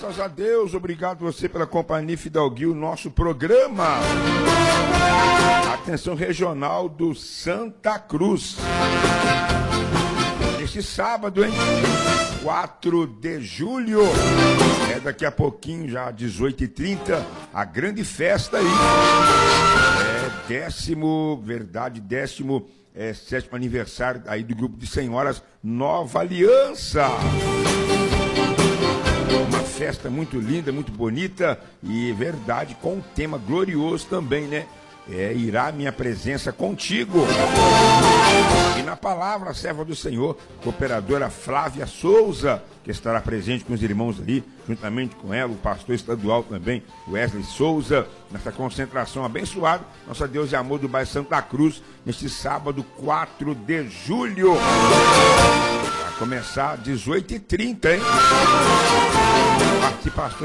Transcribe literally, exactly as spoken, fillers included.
Graças a Deus, obrigado você pela companhia Fidalguil, nosso programa. Atenção regional do Santa Cruz. Este sábado, hein? quatro de julho. É daqui a pouquinho, já dezoito e trinta, a grande festa aí. É décimo, verdade, décimo é, sétimo aniversário aí do grupo de senhoras Nova Aliança. Uma festa muito linda, muito bonita e, verdade, com um tema glorioso também, né? É, irá minha presença contigo. E na palavra, a serva do Senhor, cooperadora Flávia Souza, que estará presente com os irmãos ali, juntamente com ela, o pastor estadual também, Wesley Souza, nessa concentração abençoada, nossa Deus e amor do bairro Santa Cruz, neste sábado, quatro de julho. Vai começar às dezoito e trinta, hein? Participação